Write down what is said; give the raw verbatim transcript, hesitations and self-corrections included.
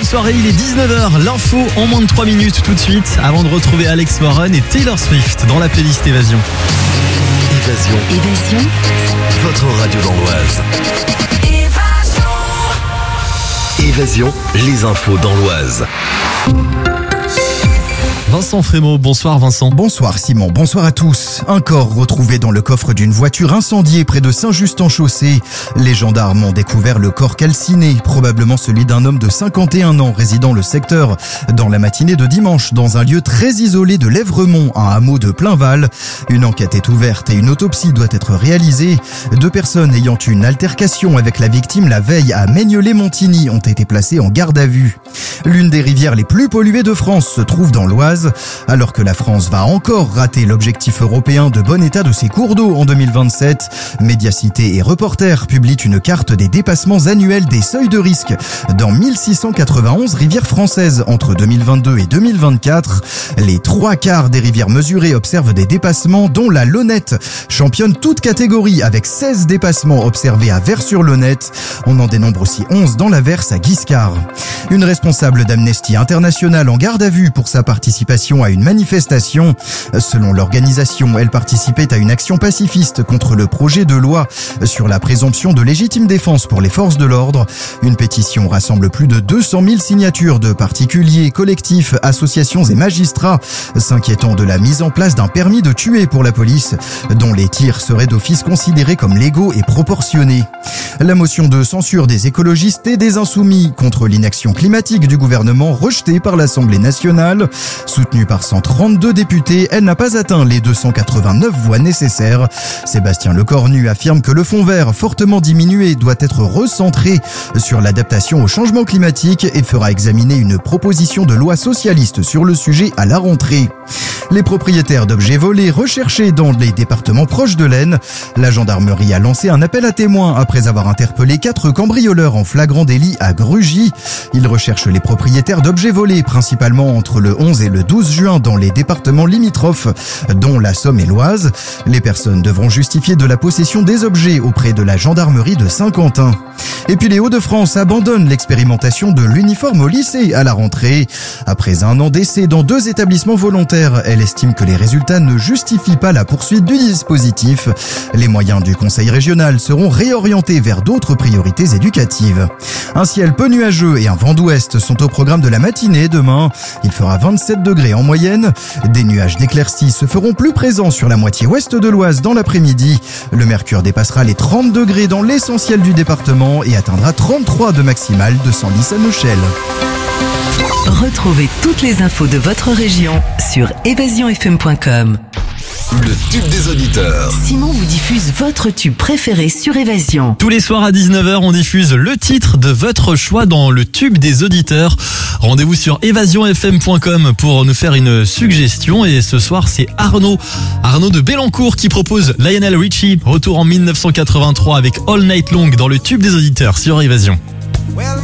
soirée, il est dix-neuf heures, l'info en moins de trois minutes tout de suite, avant de retrouver Alex Warren et Taylor Swift dans la playlist Évasion. Évasion. Évasion. Votre radio dans l'Oise. Évasion, les infos dans l'Oise. Vincent Frémaux, bonsoir Vincent. Bonsoir Simon, bonsoir à tous. Un corps retrouvé dans le coffre d'une voiture incendiée près de Saint-Just-en-Chaussée. Les gendarmes ont découvert le corps calciné, probablement celui d'un homme de cinquante et un ans résidant le secteur, dans la matinée de dimanche, dans un lieu très isolé de l'Èvremont, un hameau de Plainval. Une enquête est ouverte et une autopsie doit être réalisée. Deux personnes ayant eu une altercation avec la victime la veille à Maignelet-Montigny ont été placées en garde à vue. L'une des rivières les plus polluées de France se trouve dans l'Oise. Alors que la France va encore rater l'objectif européen de bon état de ses cours d'eau en deux mille vingt-sept, Médiacité et Reporter publient une carte des dépassements annuels des seuils de risque dans mille six cent quatre-vingt-onze rivières françaises entre deux mille vingt-deux et deux mille vingt-quatre. Les trois quarts des rivières mesurées observent des dépassements, dont la Launette championne toute catégorie avec seize dépassements observés à Vers-sur-Launette. On en dénombre aussi onze dans la Verse à Guiscard. Une responsable d'Amnesty International en garde à vue pour sa participation à une manifestation. Selon l'organisation, elle participait à une action pacifiste contre le projet de loi sur la présomption de légitime défense pour les forces de l'ordre. Une pétition rassemble plus de deux cent mille signatures de particuliers, collectifs, associations et magistrats s'inquiétant de la mise en place d'un permis de tuer pour la police, dont les tirs seraient d'office considérés comme légaux et proportionnés. La motion de censure des écologistes et des insoumis contre l'inaction climatique du gouvernement rejetée par l'Assemblée nationale. Soutenue par cent trente-deux députés, elle n'a pas atteint les deux cent quatre-vingt-neuf voix nécessaires. Sébastien Lecornu affirme que le fonds vert, fortement diminué, doit être recentré sur l'adaptation au changement climatique et fera examiner une proposition de loi socialiste sur le sujet à la rentrée. Les propriétaires d'objets volés recherchés dans les départements proches de l'Aisne. La gendarmerie a lancé un appel à témoins après avoir interpellé quatre cambrioleurs en flagrant délit à Grugy. Ils recherchent les propriétaires d'objets volés, principalement entre le onze et le douze juin dans les départements limitrophes, dont la Somme et l'Oise. Les personnes devront justifier de la possession des objets auprès de la gendarmerie de Saint-Quentin. Et puis les Hauts-de-France abandonnent l'expérimentation de l'uniforme au lycée à la rentrée. Après un an d'essai dans deux établissements volontaires, elle estime que les résultats ne justifient pas la poursuite du dispositif. Les moyens du Conseil régional seront réorientés vers d'autres priorités éducatives. Un ciel peu nuageux et un vent d'ouest sont au programme de la matinée demain. Il fera vingt-sept degrés en moyenne. Des nuages d'éclaircies se feront plus présents sur la moitié ouest de l'Oise dans l'après-midi. Le mercure dépassera les trente degrés dans l'essentiel du département et atteindra trente-trois de maximale de Senlis à Neuchâtel. Retrouvez toutes les infos de votre région sur évasion f m point com. Le tube des auditeurs. Simon vous diffuse votre tube préféré sur Évasion. Tous les soirs à dix-neuf heures, on diffuse le titre de votre choix dans le tube des auditeurs. Rendez-vous sur évasion f m point com pour nous faire une suggestion. Et ce soir, c'est Arnaud, Arnaud de Bellancourt qui propose Lionel Richie. Retour en mille neuf cent quatre-vingt-trois avec All Night Long dans le tube des auditeurs sur Évasion. Well,